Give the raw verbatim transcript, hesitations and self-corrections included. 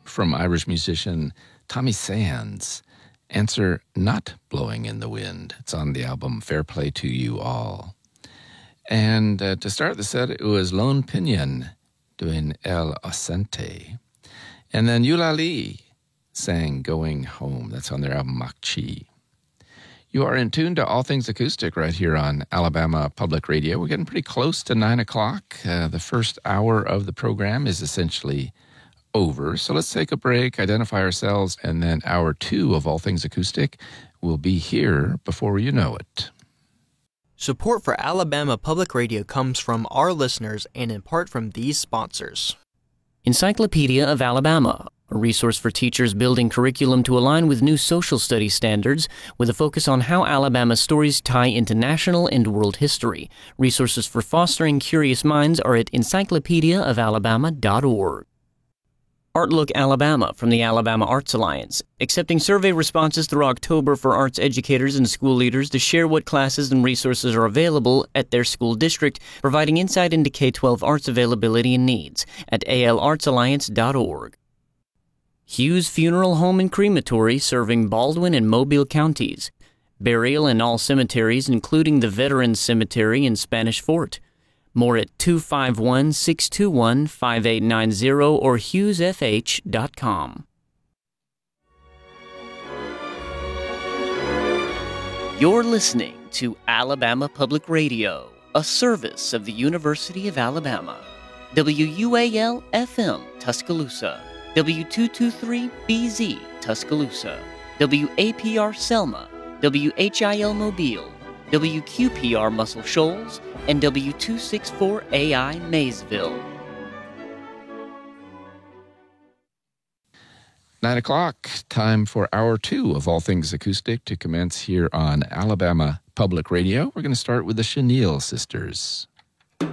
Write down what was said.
from Irish musician Tommy Sands. Answer Not Blowing in the Wind. It's on the album Fair Play to You All. And uh, to start the set, it was Lone Pinion doing El Ausente. And then Eulalie sang Going Home. That's on their album Makchi. You are in tune to All Things Acoustic right here on Alabama Public Radio. We're getting pretty close to nine o'clock. Uh, the first hour of the program is essentially over. So let's take a break, identify ourselves, and then hour two of All Things Acoustic will be here before you know it. Support for Alabama Public Radio comes from our listeners and in part from these sponsors. Encyclopedia of Alabama, a resource for teachers building curriculum to align with new social studies standards with a focus on how Alabama's stories tie into national and world history. Resources for fostering curious minds are at encyclopedia of alabama dot org. Artlook Alabama from the Alabama Arts Alliance, accepting survey responses through October for arts educators and school leaders to share what classes and resources are available at their school district, providing insight into K twelve arts availability and needs at a l arts alliance dot org. Hughes Funeral Home and Crematory serving Baldwin and Mobile counties. Burial in all cemeteries, including the Veterans Cemetery in Spanish Fort. More at two five one, six two one, five eight nine zero or hughes f h dot com. You're listening to Alabama Public Radio, a service of the University of Alabama. W U A L F M Tuscaloosa, W two twenty-three B Z Tuscaloosa, W A P R Selma, W H I L Mobile, W Q P R Muscle Shoals, and W two sixty-four A I Maysville. Nine o'clock, time for hour two of All Things Acoustic to commence here on Alabama Public Radio. We're going to start with the Chenille Sisters.